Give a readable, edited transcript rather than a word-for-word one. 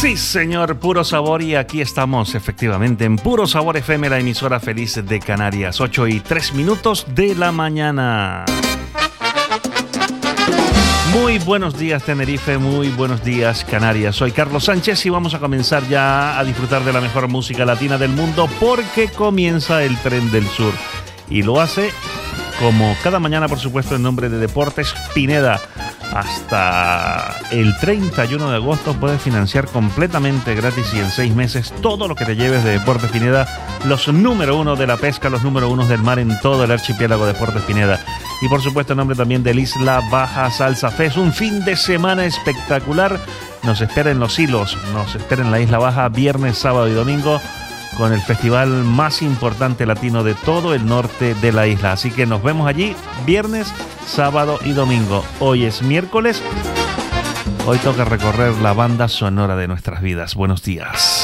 Sí, señor, Puro Sabor, y aquí estamos efectivamente en Puro Sabor FM, la emisora feliz de Canarias, 8:03 de la mañana. Muy buenos días, Tenerife, muy buenos días, Canarias. Soy Carlos Sánchez y vamos a comenzar ya a disfrutar de la mejor música latina del mundo, porque comienza el Tren del Sur. Y lo hace, como cada mañana, por supuesto, en nombre de Deportes Pineda. Hasta el 31 de agosto puedes financiar completamente gratis y en 6 meses todo lo que te lleves de Deportes Pineda, los número uno de la pesca, los número uno del mar en todo el archipiélago de Deportes Pineda. Y por supuesto, en nombre también del Isla Baja Salsa Fest, un fin de semana espectacular. Nos espera en Los Hilos, nos espera en la Isla Baja viernes, sábado y domingo, con el festival más importante latino de todo el norte de la isla. Así que nos vemos allí viernes, sábado y domingo. Hoy es miércoles. Hoy toca recorrer la banda sonora de nuestras vidas. Buenos días.